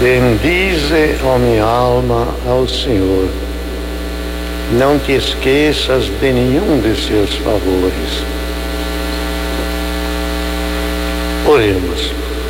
Bendize, ó minha alma, ao Senhor. Não te esqueças de nenhum de seus favores. Oremos.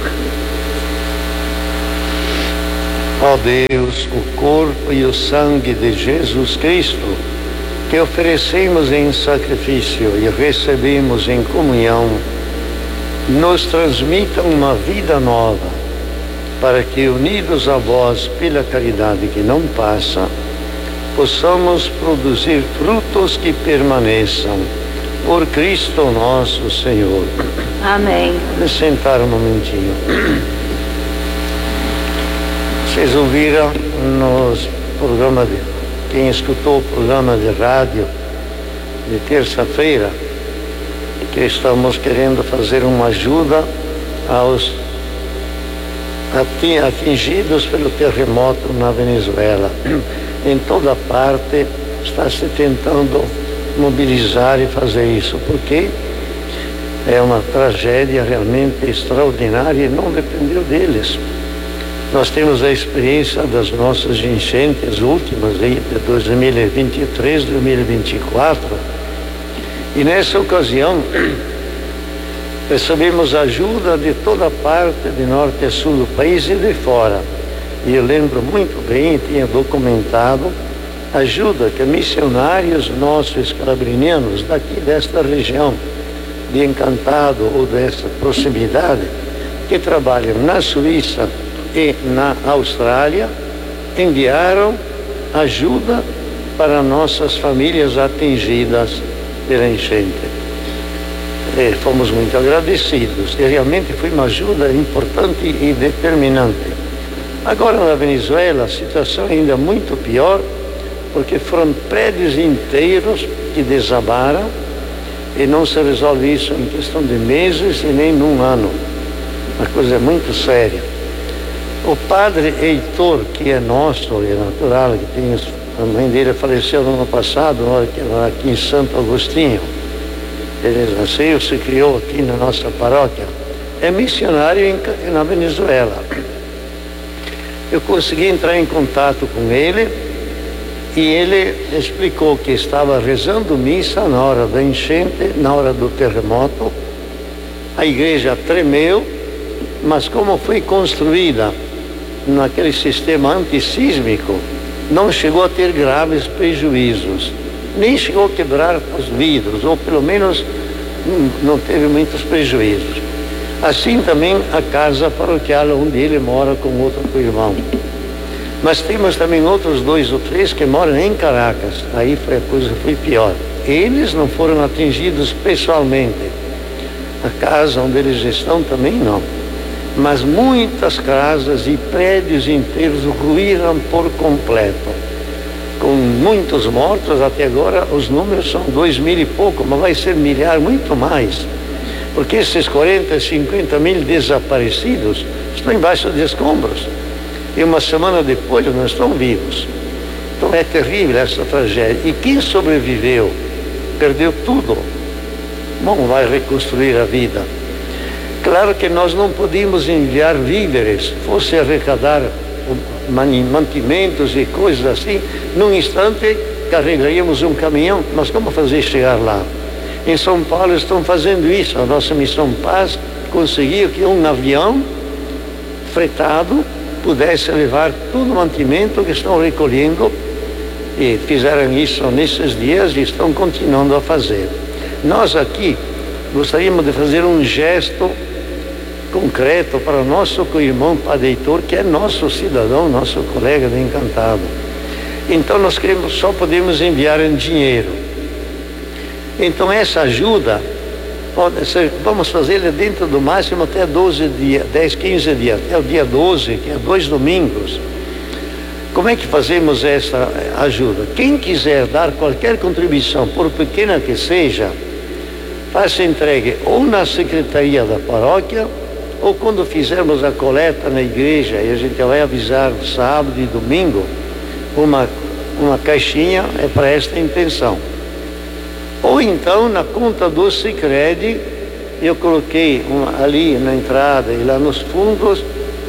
Ó Deus, o corpo e o sangue de Jesus Cristo, que oferecemos em sacrifício e recebemos em comunhão, nos transmitam uma vida nova, para que, unidos a vós pela caridade que não passa, possamos produzir frutos que permaneçam. Por Cristo nosso Senhor. Amém. Vamos sentar um momentinho. Vocês ouviram nos programas quem escutou o programa de rádio de terça-feira, que estamos querendo fazer uma ajuda aos atingidos pelo terremoto na Venezuela. Em toda parte está se tentando mobilizar e fazer isso, porque é uma tragédia realmente extraordinária e não dependeu deles. Nós temos a experiência das nossas enchentes últimas aí de 2023, 2024, e nessa ocasião recebemos ajuda de toda parte, de norte a sul do país e de fora. E eu lembro muito bem, tinha documentado ajuda que missionários nossos calabrinianos daqui desta região de Encantado ou dessa proximidade, que trabalham na Suíça e na Austrália, enviaram ajuda para nossas famílias atingidas pela enchente. E fomos muito agradecidos, e realmente foi uma ajuda importante e determinante. Agora na Venezuela a situação é ainda muito pior, porque foram prédios inteiros que desabaram e não se resolve isso em questão de meses e nem num ano. Uma coisa muito séria. O padre Heitor, que é nosso, é natural, que tem, a mãe dele faleceu no ano passado, aqui em Santo Agostinho. Ele nasceu, se criou aqui na nossa paróquia. É missionário na Venezuela. Eu consegui entrar em contato com ele e ele explicou que estava rezando missa na hora da enchente, na hora do terremoto. A igreja tremeu, mas como foi construída naquele sistema antissísmico, não chegou a ter graves prejuízos, nem chegou a quebrar os vidros, ou pelo menos não teve muitos prejuízos. Assim também a casa paroquial onde ele mora com outro irmão. Mas temos também outros 2 ou 3 que moram em Caracas. Aí a coisa foi pior. Eles não foram atingidos pessoalmente. A casa onde eles estão também não. Mas muitas casas e prédios inteiros ruíram por completo. Com muitos mortos, até agora os números são 2.000 e pouco, mas vai ser milhar, muito mais. Porque esses 40, 50 mil desaparecidos estão embaixo de escombros. E uma semana depois não estão vivos. Então é terrível essa tragédia. E quem sobreviveu, perdeu tudo. Bom, vai reconstruir a vida. Claro que nós não podíamos enviar víveres, fosse arrecadar mantimentos e coisas assim, num instante carregaríamos um caminhão, mas como fazer chegar lá? Em São Paulo estão fazendo isso. A nossa Missão Paz conseguiu que um avião fretado pudesse levar todo o mantimento que estão recolhendo, e fizeram isso nesses dias e estão continuando a fazer. Nós aqui gostaríamos de fazer um gesto concreto para o nosso co-irmão Padre Heitor, que é nosso cidadão, nosso colega de Encantado. Então nós só podemos enviar em dinheiro. Então essa ajuda pode ser, vamos fazê-la dentro do máximo até 12 dias, 10, 15 dias, até o dia 12, que é 2 domingos. Como é que fazemos essa ajuda? Quem quiser dar qualquer contribuição, por pequena que seja, faça entregue ou na secretaria da paróquia, ou quando fizermos a coleta na igreja, e a gente vai avisar sábado e domingo, uma caixinha é para esta intenção. Ou então na conta do Sicredi, eu coloquei ali na entrada e lá nos fundos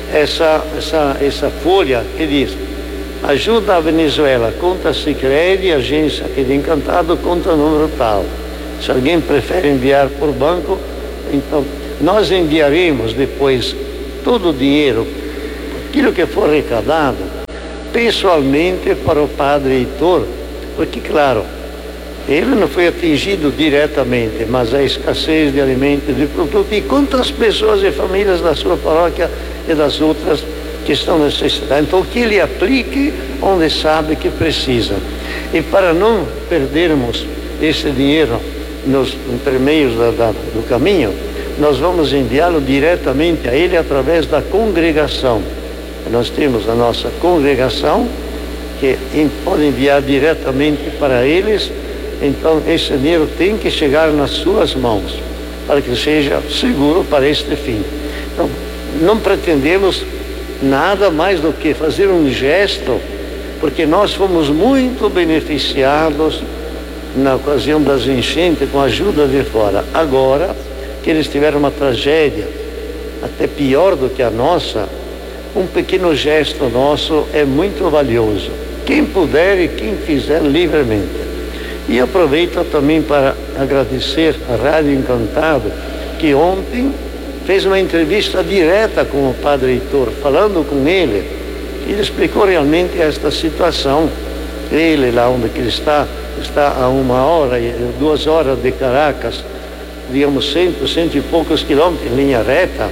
essa folha que diz: ajuda a Venezuela, conta Sicredi, agência aqui de Encantado, conta número tal. Se alguém prefere enviar por banco, então nós enviaremos depois todo o dinheiro, aquilo que for arrecadado, pessoalmente para o padre Heitor, porque, claro, ele não foi atingido diretamente, mas a escassez de alimentos, de produtos, e quantas pessoas e famílias da sua paróquia e das outras que estão necessitadas. Então, que ele aplique onde sabe que precisa. E para não perdermos esse dinheiro nos intermeios do caminho, nós vamos enviá-lo diretamente a ele através da congregação. Nós temos a nossa congregação que pode enviar diretamente para eles. Então esse dinheiro tem que chegar nas suas mãos para que seja seguro para este fim. Então não pretendemos nada mais do que fazer um gesto, porque nós fomos muito beneficiados na ocasião das enchentes com a ajuda de fora. Agora que eles tiveram uma tragédia até pior do que a nossa, um pequeno gesto nosso é muito valioso. Quem puder e quem fizer livremente. E aproveito também para agradecer a Rádio Encantado, que ontem fez uma entrevista direta com o padre Heitor, falando com ele. Ele explicou realmente esta situação. Ele, lá onde ele está a 1 hora, 2 horas de Caracas, digamos 100 e poucos quilômetros em linha reta,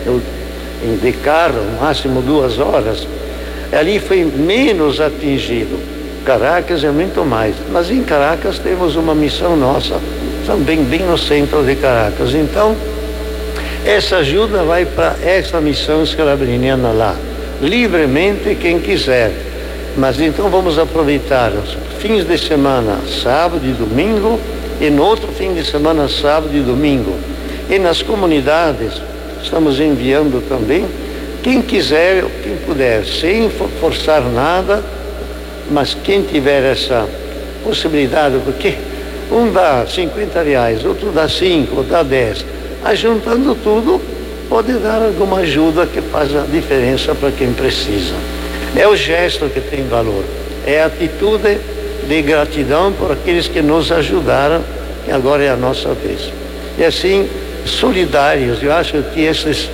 de carro, no máximo 2 horas. Ali foi menos atingido. Caracas é muito mais. Mas em Caracas temos uma missão nossa, também bem no centro de Caracas. Então, essa ajuda vai para essa missão escalabriniana lá, livremente quem quiser. Mas então vamos aproveitar os fins de semana, sábado e domingo, e no outro fim de semana, sábado e domingo. E nas comunidades, estamos enviando também, quem quiser, quem puder, sem forçar nada, mas quem tiver essa possibilidade, porque um dá R$50, outro dá 5, dá 10, ajuntando tudo, pode dar alguma ajuda que faz a diferença para quem precisa. É o gesto que tem valor, é a atitude de gratidão por aqueles que nos ajudaram, e agora é a nossa vez. E assim, solidários, eu acho que esses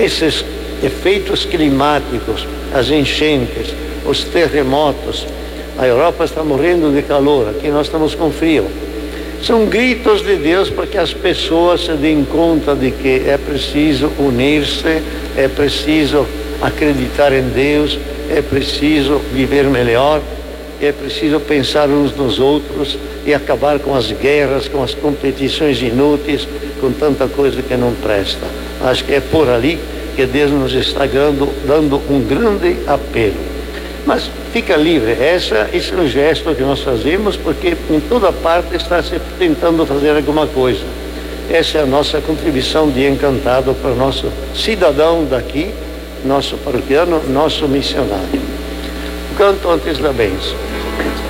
efeitos climáticos, as enchentes, os terremotos, a Europa está morrendo de calor, aqui nós estamos com frio. São gritos de Deus para que as pessoas se deem conta de que é preciso unir-se, é preciso acreditar em Deus, é preciso viver melhor, é preciso pensar uns nos outros e acabar com as guerras, com as competições inúteis, com tanta coisa que não presta. Acho que é por ali que Deus nos está dando um grande apelo. Mas fica livre, esse é um gesto que nós fazemos, porque em toda parte está se tentando fazer alguma coisa. Essa é a nossa contribuição de Encantado para o nosso cidadão daqui, nosso paroquiano, nosso missionário. O canto antes da bênção.